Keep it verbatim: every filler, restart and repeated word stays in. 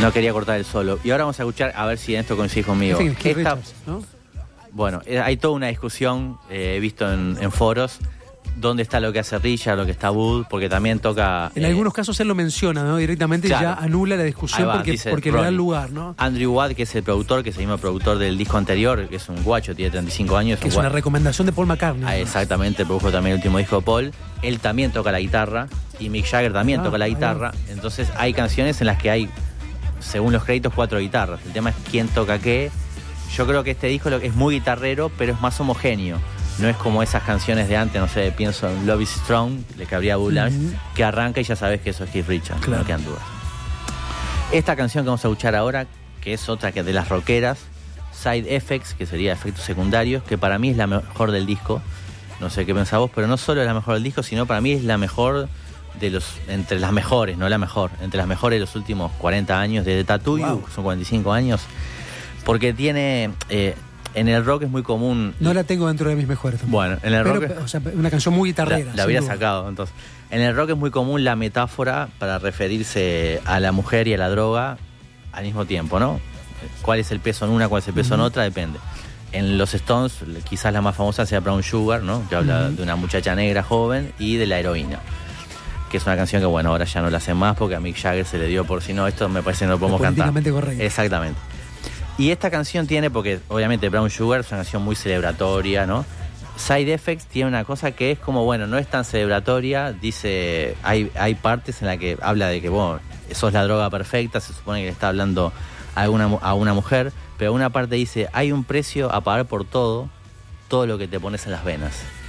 No quería cortar el solo. Y ahora vamos a escuchar, a ver si en esto coincidís conmigo. Sí, Keith Esta, Richards, ¿no? Bueno, hay toda una discusión, eh, he visto en, en foros, dónde está lo que hace Richard, lo que está Wood, porque también toca... En eh, algunos casos él lo menciona, ¿no? Directamente claro. ya anula la discusión va, porque, dice porque le da Ronnie. lugar, ¿no? Andrew Watt, que es el productor, que es el mismo productor del disco anterior, que es un guacho, tiene treinta y cinco años. Que un es una guacho. recomendación de Paul McCartney. Ah, exactamente, produjo también el último disco de Paul. Él también toca la guitarra y Mick Jagger también Ah, toca la ahí guitarra. Entonces hay canciones en las que hay, según los créditos, cuatro guitarras. El tema es quién toca qué. Yo creo que este disco es muy guitarrero, pero es más homogéneo. No es como esas canciones de antes, no sé, pienso en Love is Strong, de que habría Bullage, Uh-huh. que arranca y ya sabes que eso es Keith Richards, Claro. no quedan dudas. Esta canción que vamos a escuchar ahora, que es otra que de las rockeras, Side Effects, que sería efectos secundarios, que para mí es la mejor del disco. No sé qué pensás vos, pero no solo es la mejor del disco, sino para mí es la mejor de los, entre las mejores, no la mejor, entre las mejores de los últimos cuarenta años, desde Tattoo You, Wow. son cuarenta y cinco años, porque tiene, eh, en el rock es muy común... No la tengo dentro de mis mejores tampoco. Bueno, en el Pero, rock... o sea, una canción muy La, guitarrera. la sin habría duda. sacado, entonces. En el rock es muy común la metáfora para referirse a la mujer y a la droga al mismo tiempo, ¿no? ¿Cuál es el peso en una, cuál es el peso Uh-huh. en otra? Depende. En los Stones, quizás la más famosa sea Brown Sugar, ¿no? Que habla Uh-huh. de una muchacha negra joven y de la heroína. Que es una canción que, bueno, ahora ya no la hacen más porque a Mick Jagger se le dio por si no, esto me parece que no lo podemos cantar. Políticamente correcto. Exactamente. Y esta canción tiene, porque obviamente Brown Sugar es una canción muy celebratoria, ¿no? Side Effects tiene una cosa que es como, bueno, no es tan celebratoria, dice, hay, hay partes en las que habla de que, bueno, sos la droga perfecta, se supone que le está hablando a una, a una mujer, pero una parte dice, hay un precio a pagar por todo, todo lo que te pones en las venas.